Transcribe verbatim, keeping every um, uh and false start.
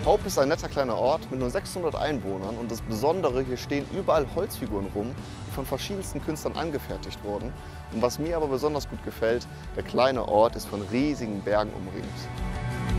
Haupt ist ein netter kleiner Ort mit nur sechshundert Einwohnern und das Besondere, hier stehen überall Holzfiguren rum, die von verschiedensten Künstlern angefertigt wurden. Und was mir aber besonders gut gefällt, der kleine Ort ist von riesigen Bergen umringt.